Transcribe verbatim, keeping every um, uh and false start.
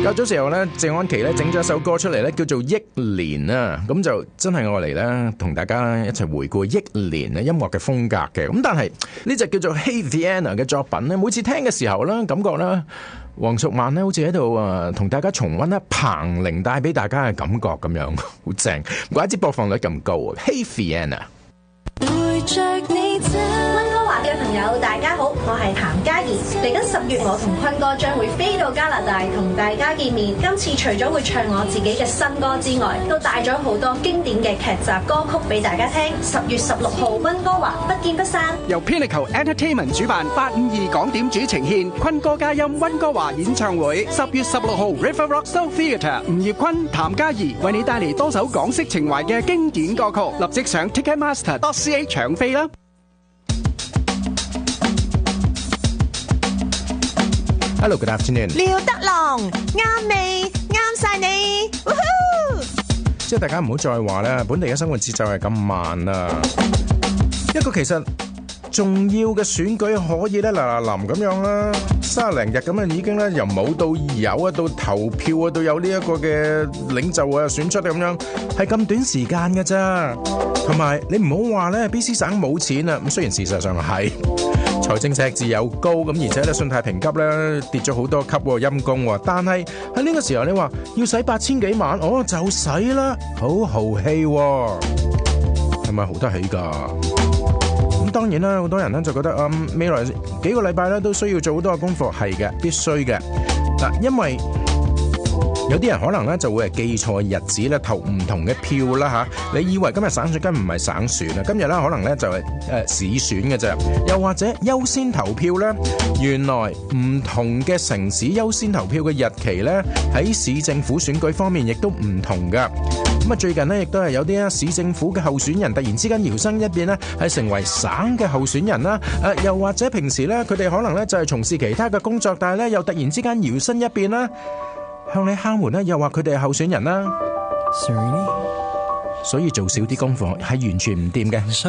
較早時候咧，謝安琪咧整咗一首歌出嚟咧，叫做《憶蓮》啊，咁就真係我嚟咧同大家一齊回顧憶蓮咧音樂嘅風格嘅。咁但係呢隻叫做 Hey Vienna 嘅作品咧，每次聽嘅時候咧，感覺咧黃淑蔓咧好似喺度啊同大家重溫咧彭羚帶俾大家嘅感覺咁樣，好正，唔怪之播放率咁高啊 ！Hey Vienna。 嘅朋友大家好，我係譚嘉儀。嚟緊十月，我同坤哥將會飛到加拿大同大家見面。今次除咗會唱我自己嘅新歌之外，都帶咗好多經典嘅劇集歌曲俾大家聽。十月十六號溫哥華不見不散。 由 Pinnacle Entertainment 主辦，八五二港點主呈獻坤哥嘉音溫哥華演唱會。十月十六號 River Rock Soul Theatre，吳業坤、譚嘉儀為你帶嚟多首港式情懷嘅經典歌曲。立即上 Ticketmaster dot C A 搶飛啦！ Hello, good afternoon。 廖德龍，啱味，啱晒你。 即係大家唔好再話咧，本地嘅生活節奏係咁慢啦。一個其實重要嘅選舉可以咧嗱嗱臨咁樣啦，三十零日咁啊已經咧由冇到有啊，到投票啊，到有呢一個嘅領袖啊選出咁樣，係咁短時間嘅咋。同埋你唔好話咧 B C 省冇錢啊，咁雖然事實上係。財政赤字又高，咁而且咧信貸評級咧跌咗好多級喎，陰公喎。但係喺呢個時候你話要使八千幾萬，哦就使啦，好豪氣喎，係咪豪得起㗎？咁當然啦，好多人咧就覺得嗯未來幾個禮拜咧都需要做好多嘅功課，係嘅，必須嘅嗱，因為有啲人可能咧就會係記錯日子咧投唔同嘅票啦嚇，你以為今日省選根本唔係省選啊，今日咧可能咧就係誒市選嘅啫，又或者優先投票咧，原來唔同嘅城市優先投票嘅日期咧喺市政府選舉方面亦都唔同噶。咁啊最近咧亦都係有啲啊市政府嘅候選人突然之間搖身一變咧係成為省嘅候選人啦，誒又或者平時咧佢哋可能咧就係從事其他嘅工作，但係咧又突然之間搖身一變啦，向你敲門咧，又話佢哋係候選人啦。Sorry， 所以做少啲功課係完全唔掂嘅。